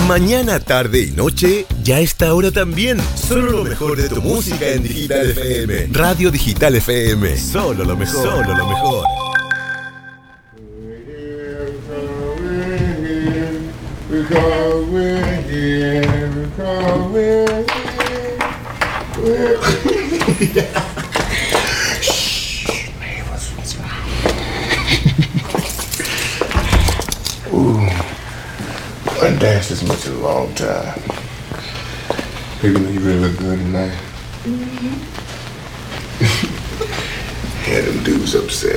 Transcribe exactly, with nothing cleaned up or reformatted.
Mañana, tarde y noche, ya está ahora también. Solo lo mejor de tu música en Digital F M. Radio Digital F M. Solo lo mejor. Solo lo mejor. Because we're here, because we're here, we're here. Shh, neighbors, what's wrong? Ooh, I ain't danced this much in a long time. Baby, you really look good tonight. Mm-hmm. Yeah, them dudes upset